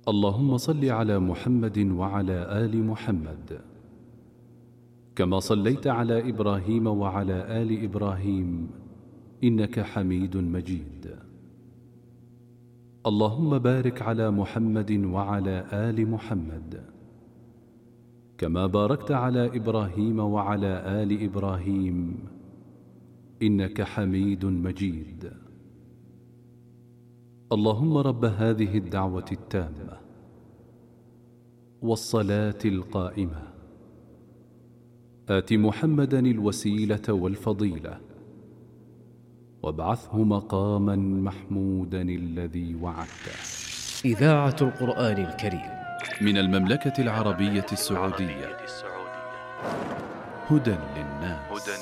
اللهم صل على محمد وعلى آل محمد كما صليت على إبراهيم وعلى آل إبراهيم إنك حميد مجيد. اللهم بارك على محمد وعلى آل محمد كما باركت على إبراهيم وعلى آل إبراهيم إنك حميد مجيد. اللهم رب هذه الدعوة التامة والصلاة القائمة آت محمدا الوسيلة والفضيلة وابعثه مقاما محمودا الذي وعدته. إذاعة القرآن الكريم من المملكة العربية السعودية. هدى للناس.